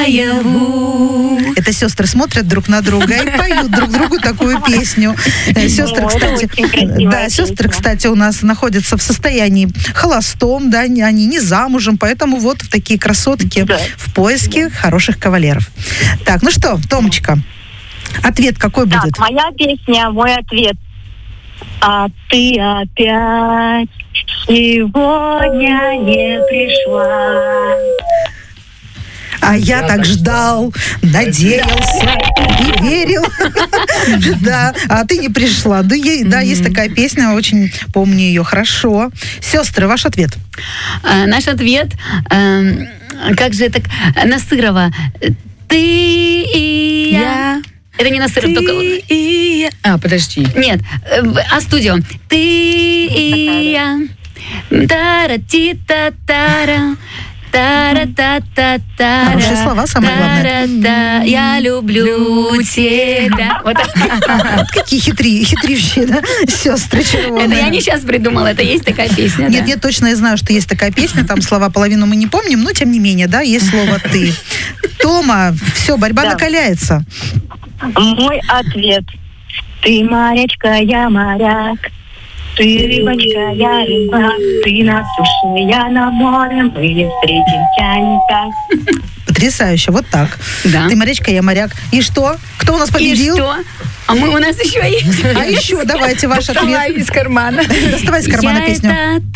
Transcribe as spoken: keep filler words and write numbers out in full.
наяву. Это сестры смотрят друг на друга и поют друг другу такую песню. Сестры, кстати, да, сестры, кстати, у нас находятся в состоянии холостом, да, они не замужем, поэтому вот такие красотки Да. в поиске хороших кавалеров. Так, ну что, Томочка, ответ какой будет? Так, моя песня, мой ответ. А ты опять сегодня не пришла. А я так ждал, надеялся и верил. Да, а ты не пришла. Да, е- да, есть такая песня, очень помню ее хорошо. Сестры, ваш ответ? А, наш ответ, эм, как же так, Насырова. Ты и я. Я. Это не Насыров, только... Ты и я. А, подожди. Нет, э, а студио. Ты и я. Тара-ти-та-тара. Тара-та-та-тара. Хорошие слова, самое главное. Тара-та. Я люблю тебя. Вот так. Какие хитрые, хитрившие, да, сестры червоные. Это я не сейчас придумала, это есть такая песня. Нет, да. нет, точно я знаю, что есть такая песня, там слова половину мы не помним, но тем не менее, да, есть слово «ты». Тома, все, борьба Да. накаляется. Мой ответ. Ты морячка, я моряк. Ты рыбочка, я рыба. Ты на суше, я на море. Мы не встретимся никак. Потрясающе, вот так. Да. Ты морячка, я моряк. И что? Кто у нас И победил? что? А мы, у нас еще есть. А еще давайте ваш ответ. Давай из кармана. Доставай из кармана Я песню. это